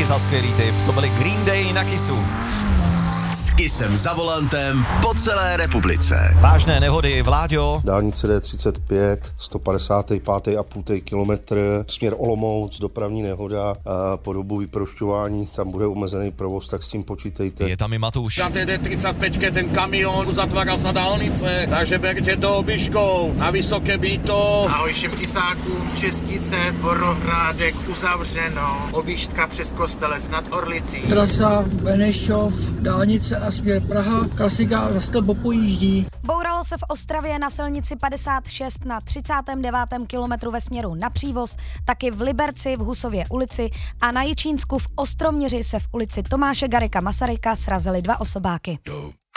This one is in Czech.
Díky za skvělý tip, to byly Green Day na Kissu. S Kissem za volantem po celé republice. Vážné nehody, Vláďo. Dálnice D35, 155,5 kilometr, směr Olomouc, dopravní nehoda, po dobu vyprošťování, tam bude omezený provoz, tak s tím počítejte. Je tam i Matuš. Na té D35 ten kamion uzatvára sa dálnice, takže berte to obyškou na Vysoké Byto. Ahoj všem Kisákům, Čestice, Borohrádek uzavřeno, objížďka přes Kostelec nad Orlicí. Trasa Benešov, dálnice a směr Praha, klasika zase popojíždí. Bouralo se v Ostravě na silnici 56 na 39. kilometru ve směru na Přívoz, taky v Liberci v Husově ulici a na Jičínsku v Ostroměři se v ulici Tomáše Garrigua Masaryka srazily 2 osobáky.